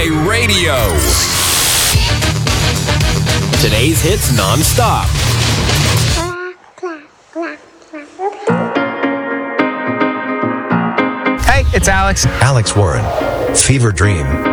Play Radio. Today's hits non-stop. Hey, it's Alex. Alex Warren, Fever Dream.